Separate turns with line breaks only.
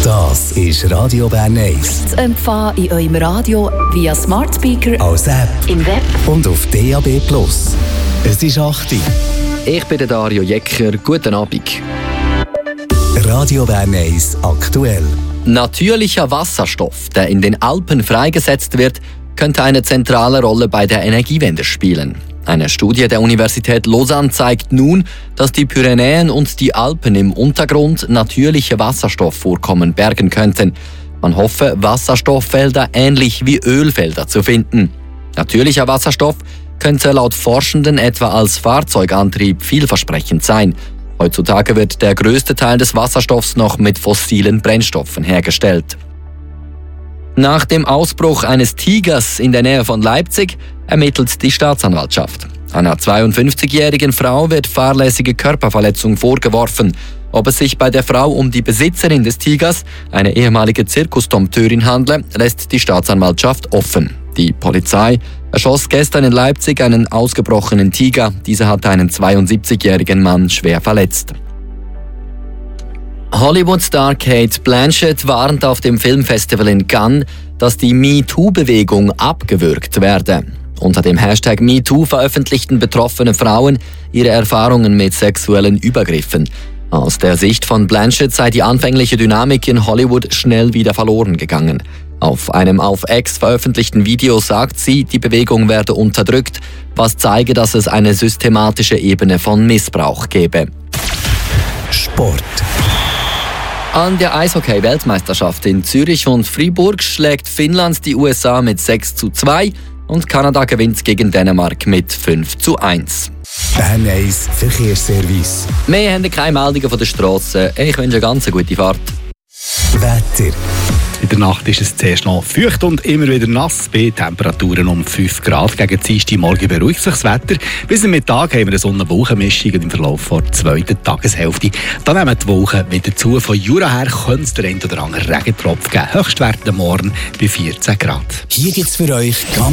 Das ist Radio Bern 1.
Zu empfangen in eurem Radio via Smart Speaker,
als App
im Web
und auf DAB+. Es ist 8 Uhr.
Ich bin der Dario Jecker. Guten Abend.
Radio Bern 1 aktuell.
Natürlicher Wasserstoff, der in den Alpen freigesetzt wird, könnte eine zentrale Rolle bei der Energiewende spielen. Eine Studie der Universität Lausanne zeigt nun, dass die Pyrenäen und die Alpen im Untergrund natürliche Wasserstoffvorkommen bergen könnten. Man hoffe, Wasserstofffelder ähnlich wie Ölfelder zu finden. Natürlicher Wasserstoff könnte laut Forschenden etwa als Fahrzeugantrieb vielversprechend sein. Heutzutage wird der größte Teil des Wasserstoffs noch mit fossilen Brennstoffen hergestellt. Nach dem Ausbruch eines Tigers in der Nähe von Leipzig ermittelt die Staatsanwaltschaft. Einer 52-jährigen Frau wird fahrlässige Körperverletzung vorgeworfen. Ob es sich bei der Frau um die Besitzerin des Tigers, eine ehemalige Zirkusdompteurin, handle, lässt die Staatsanwaltschaft offen. Die Polizei erschoss gestern in Leipzig einen ausgebrochenen Tiger. Dieser hatte einen 72-jährigen Mann schwer verletzt. Hollywood-Star Cate Blanchett warnt auf dem Filmfestival in Cannes, dass die MeToo-Bewegung abgewürgt werde. Unter dem Hashtag MeToo veröffentlichten betroffene Frauen ihre Erfahrungen mit sexuellen Übergriffen. Aus der Sicht von Blanchett sei die anfängliche Dynamik in Hollywood schnell wieder verloren gegangen. Auf einem auf X veröffentlichten Video sagt sie, die Bewegung werde unterdrückt, was zeige, dass es eine systematische Ebene von Missbrauch gebe.
Sport.
An der Eishockey-Weltmeisterschaft in Zürich und Fribourg schlägt Finnland die USA mit 6:2 und Kanada gewinnt gegen Dänemark mit 5:1.
Bern 1 Verkehrsservice.
Wir haben keine Meldungen von der Strasse. Ich wünsche eine ganz gute Fahrt.
Wetter.
In der Nacht ist es zuerst noch feucht und immer wieder nass, bei Temperaturen um 5 Grad. Gegen Dienstag Morgen beruhigt sich das Wetter. Bis am Mittag haben wir eine Sonne-Wolken-Mischung und im Verlauf der zweiten Tageshälfte. Dann nehmen die Wolken wieder zu. Von Jura her könnte es den einen oder anderen Regentropf geben. Höchstwerte morgen bei 14 Grad.
Hier gibt es für euch ganz